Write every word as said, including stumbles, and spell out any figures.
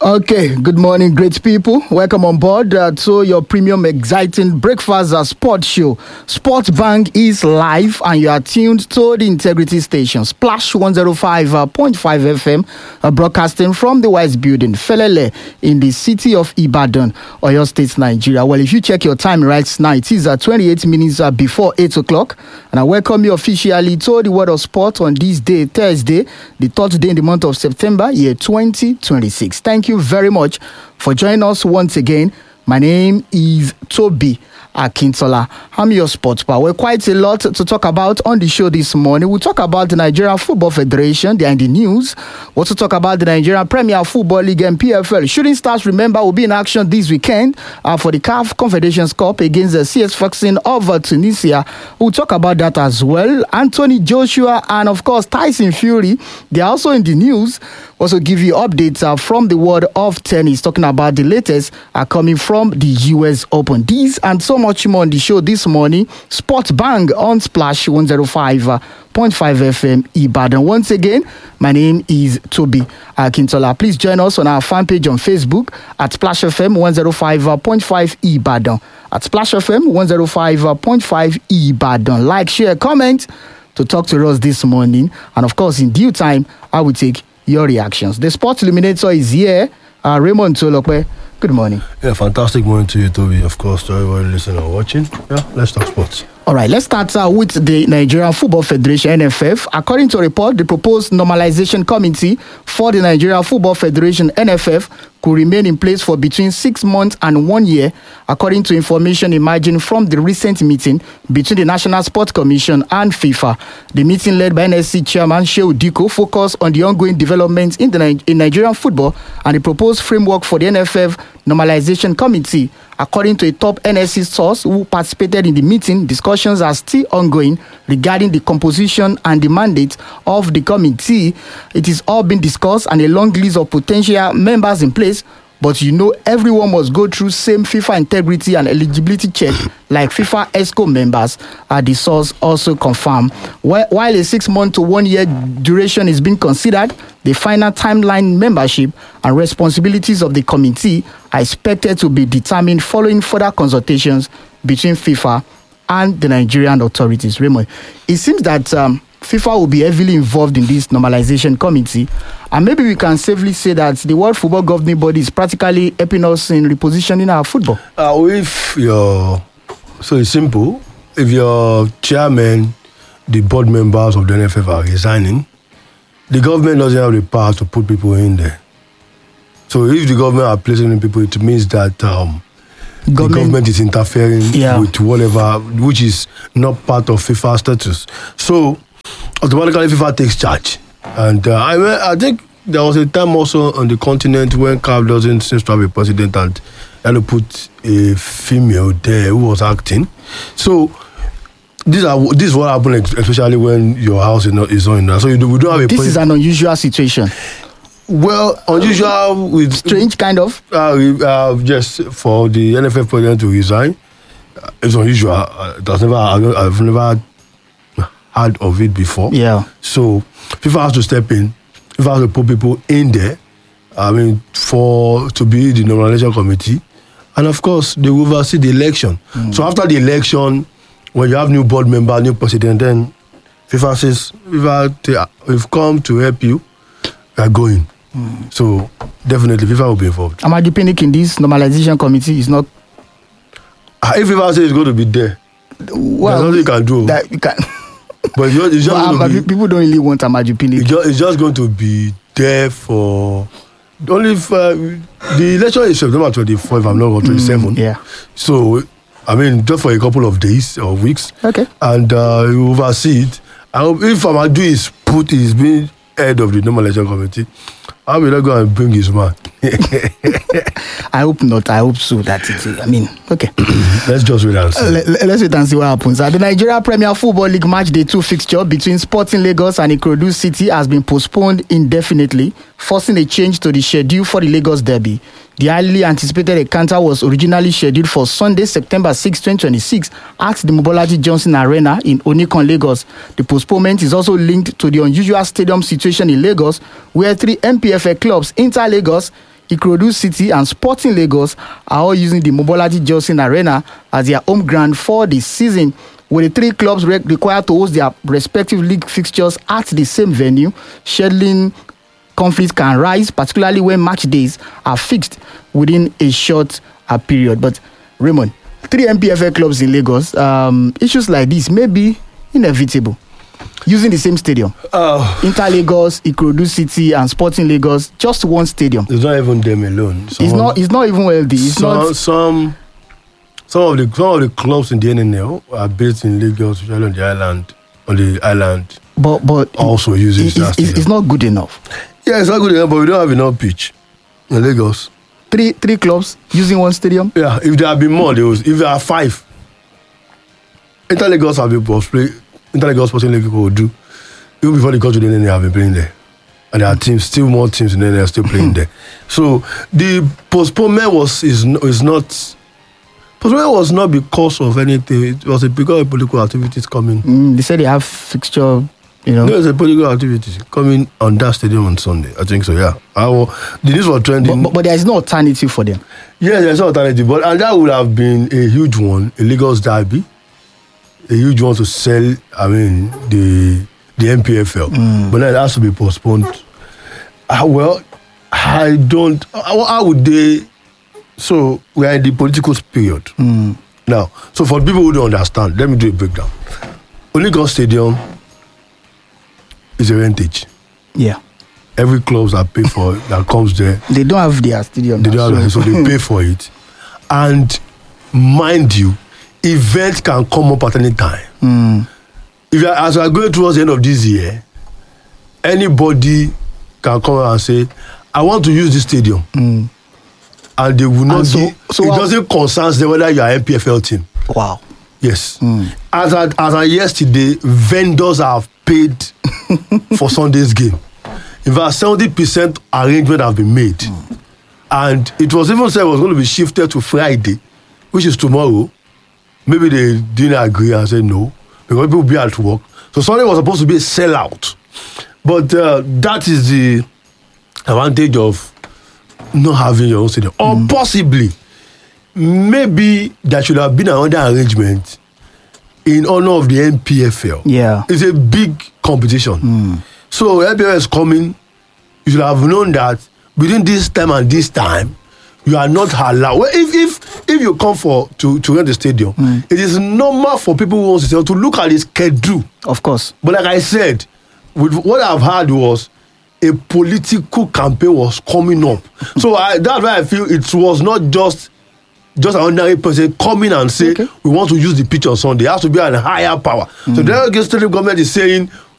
Okay, good morning, great people. Welcome on board uh, to your premium, exciting breakfast uh, sports show. Sports Bank is live, and you are tuned to the Integrity Station, Splash one oh five point five F M, uh, broadcasting from the Wise Building, Felele, in the city of Ibadan, Oyo State, Nigeria. Well, if you check your time right now, it is uh, twenty-eight minutes uh, before eight o'clock, and I welcome you officially to the World of Sport on this day, Thursday, the third day in the month of September, year twenty twenty-six. Thank you very much for joining us once again. My name is Toby Akintola. I'm your sports pal. We're quite a lot to talk about on the show this morning. We'll talk about the Nigerian Football Federation. They're in the news. We'll also talk about the Nigerian Premier Football League and P F L. Shooting Stars, remember, will be in action this weekend uh, for the C A F Confederations Cup against the C S Sfaxien of uh, Tunisia. We'll talk about that as well. Anthony Joshua and, of course, Tyson Fury, they're also in the news. Also give you updates uh, from the world of tennis, talking about the latest uh, coming from the U S Open. These and so much more on the show this morning. Sports Bang on Splash one oh five point five F M Ibadan. Once again, my name is Toby Akintola. Please join us on our fan page on Facebook at Splash F M one oh five point five Ibadan. At Splash F M one oh five point five Ibadan. Like, share, comment to talk to us this morning. And of course, in due time, I will take your reactions. The Sports Illuminator is here. Uh, Raymond Tolokwe, good morning. Yeah, fantastic morning to you, Toby. Of course, to everybody listening or watching. Yeah, let's talk sports. All right, let's start uh, with the Nigerian Football Federation, N F F. According to a report, the proposed normalization committee for the Nigerian Football Federation, N F F, could remain in place for between six months and one year, according to information emerging from the recent meeting between the National Sports Commission and FIFA. The meeting led by N S C Chairman Shehu Diko focused on the ongoing developments in, the, in Nigerian football and the proposed framework for the N F F Normalization Committee. According to a top N S C source who participated in the meeting, discussions are still ongoing regarding the composition and the mandate of the committee. It is all being discussed and a long list of potential members in place, but you know everyone must go through same FIFA integrity and eligibility check like FIFA ESCO members, uh, the source also confirmed. While a six-month to one-year duration is being considered, the final timeline, membership, and responsibilities of the committee are expected to be determined following further consultations between FIFA and the Nigerian authorities. Raymond, it seems that um, FIFA will be heavily involved in this normalization committee, and maybe we can safely say that the World Football Governing Body is practically helping us in repositioning our football. Uh, if you're, so it's simple, if your chairman, the board members of the N F F are resigning, the government doesn't have the power to put people in there. So if the government are placing in people, it means that um, government, the government is interfering yeah. with whatever, which is not part of FIFA status. So automatically FIFA takes charge. And uh, I, I think there was a time also on the continent when C A F doesn't seem to have a president and they had to put a female there who was acting. So This, are, this is what happens, especially when your house is not, is not in there. So you do, we don't have a. This point. Is an unusual situation. Well, unusual with strange kind of. Uh, uh, yes, for the N F F president to resign, uh, it's unusual. Uh, it has never, I've never heard of it before. Yeah. So FIFA has to step in. FIFA has to put people in there. I mean, for to be the nomination committee, and of course they will oversee the election. Mm. So after the election, when you have new board member, new president, then FIFA says, FIFA, we've come to help you, we are going. Mm. So definitely FIFA will be involved. Amaju Pinnick in this normalization committee is not. Uh, if FIFA says it's going to be there, well, there's nothing you can do. That you can. But it's just, it's just well, going to be, people don't really want Amaju Pinnick. It's just, it's just going to be there for only if, uh, the election is September twenty-fourth, if I'm not wrong, twenty-seven. Mm, yeah. So I mean, just for a couple of days or weeks. Okay. And uh, you oversee it. I hope if Amadu is put, is being head of the normalization committee, I will not go and bring his man. I hope not. I hope so. That it. I mean, okay. Let's just wait and see. Uh, let, let's wait and see what happens. Uh, the Nigeria Premier Football League match day two fixture between Sporting Lagos and Ikorodu City has been postponed indefinitely, forcing a change to the schedule for the Lagos derby. The highly anticipated encounter was originally scheduled for Sunday, September sixth, twenty twenty-six at the Mobolaji Johnson Arena in Onikon, Lagos. The postponement is also linked to the unusual stadium situation in Lagos, where three M P F A clubs, Inter Lagos, Ikorodu City, and Sporting Lagos are all using the Mobolaji Johnson Arena as their home ground for the season, with the three clubs re- required to host their respective league fixtures at the same venue. Scheduling conflicts can rise, particularly when match days are fixed within a short uh, period. But Raymond, three M P F L clubs in Lagos, um, issues like this may be inevitable. Using the same stadium, Uh, Inter Lagos, Ikorodu City, and Sporting Lagos, just one stadium. it's not even them alone. It's Some- not. It's not even wealthy. It's some, not. some some of the some of the clubs in the N N L are based in Lagos, especially on the island, on the island. But but Also using it, that it's, it's, it's not good enough. Yeah, it's not good enough, but we don't have enough pitch in Lagos. Three three clubs using one stadium. Yeah, if there had been more, there was. If there are five, Inter Lagos have been play. Inter Lagos Sporting Lagos will do. Even before they got to the N N L, have been playing there, and there are teams, still more teams in the N N L still playing there. So the postponement was is no- is not. Postponement was not because of anything. It was because of political activities coming. Mm, they said they have fixture. You know. No, it's a political activities coming on that stadium on Sunday. I think so. Yeah, I will, the news was trending. But, but, but there is no alternative for them. Yes, there's no alternative, but and that would have been a huge one, a Lagos derby, a huge one to sell. I mean the the M P F L, Mm. but then it has to be postponed. Uh, well, I don't. How, how would they? So we are in the political period Mm. now. So for people who don't understand, let me do a breakdown. Lagos Stadium is a rentage. Yeah. Every club that pay for it, that comes there, They don't have their stadium. they now, don't have, so they pay for it. And mind you, events can come up at any time. Mm. If you are, as we are going towards the end of this year, anybody can come out and say, I want to use this stadium. Mm. And they will not And so- give, so it how- doesn't concern them whether you are M P F L team. Wow. Yes. Mm. As at, as at yesterday, vendors have paid for Sunday's game. In fact, seventy percent arrangement have been made. Mm. And it was even said it was going to be shifted to Friday, which is tomorrow. Maybe they didn't agree and said no, because people will be at work. So Sunday was supposed to be a sellout. But uh, that is the advantage of not having your own stadium. Or Mm. possibly, maybe there should have been another arrangement in honor of the N P F L. Yeah. It's a big competition. Mm. So N P F L is coming. You should have known that within this time and this time, you are not allowed. Well, if if if you come for to to rent the stadium, Mm. it is normal for people who want to to look at the schedule. Of course. But like I said, with what I've heard was a political campaign was coming up. So I, that's why I feel it was not just just an ordinary person coming and say Okay. we want to use the pitch on Sunday. It has to be a higher power. Mm. So the Lagos State government is saying